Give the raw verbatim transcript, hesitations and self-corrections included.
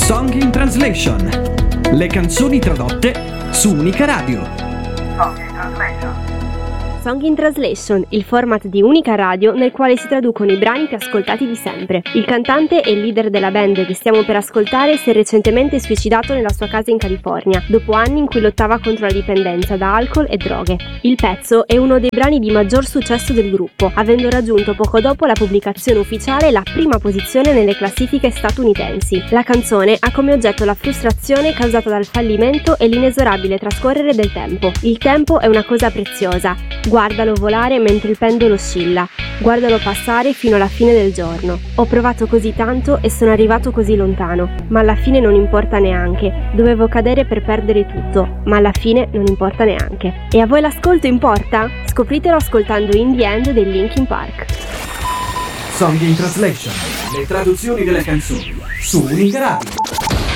Song in Translation. Le canzoni tradotte su Unica Radio. Song in Translation. Song in Translation, il format di Unica Radio nel quale si traducono i brani più ascoltati di sempre. Il cantante e leader della band che stiamo per ascoltare si è recentemente suicidato nella sua casa in California, dopo anni in cui lottava contro la dipendenza da alcol e droghe. Il pezzo è uno dei brani di maggior successo del gruppo, avendo raggiunto poco dopo la pubblicazione ufficiale la prima posizione nelle classifiche statunitensi. La canzone ha come oggetto la frustrazione causata dal fallimento e l'inesorabile trascorrere del tempo. Il tempo è una cosa preziosa. Guardalo volare mentre il pendolo oscilla, guardalo passare fino alla fine del giorno. Ho provato così tanto e sono arrivato così lontano, ma alla fine non importa neanche. Dovevo cadere per perdere tutto, ma alla fine non importa neanche. E a voi l'ascolto importa? Scopritelo ascoltando In the End dei Linkin Park. Song in Translation. Le traduzioni delle canzoni su Unica Radio.